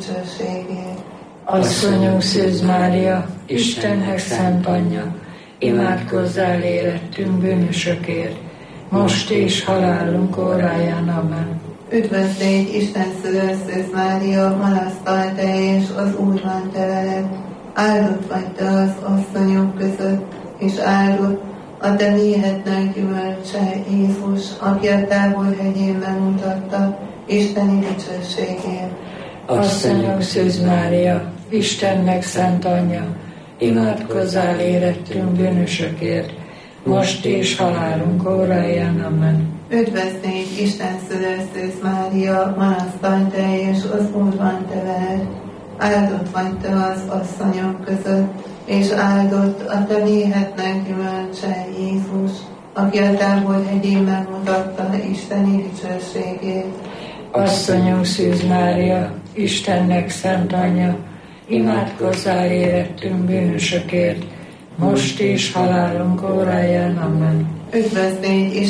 dicsőségért. Asszonyunk Szűz Mária, Istennek szent anyja, imádkozzál érettünk bűnösökért, most és halálunk óráján. Amen. Üdvözl légy, Isten szülő Szűz Mária, marasztal te, és az Úr van te veled. Áldott vagy te az asszonyok között, és áldott a te méhednek gyümölcse, Jézus, aki a Tábor hegyén megmutatta isteni dicsőségét. Asszonyunk Szűz Mária, Istennek szent anyja, imádkozzál érettünk bűnösökért, most és halálunk óráján. Amen. Üdvözl légy, Isten szülő Szűz Mária, marasztal te, és az Úr van te veled. Áldott vagy te az asszonyok között, és áldott a te méhednek gyümölcse, Jézus, aki a Tábor hegyén megmutatta isteni dicsőségét. Asszonyunk Szűz Mária, Istennek szent anyja, imádkozzál érettünk bűnösökért, most és halálunk óráján. Amen. Üdvözl légy,